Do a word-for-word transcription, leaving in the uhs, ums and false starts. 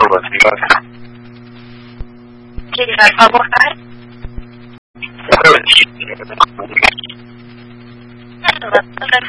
吧，没办法。 这个好不好？ 没问题。 那怎么这个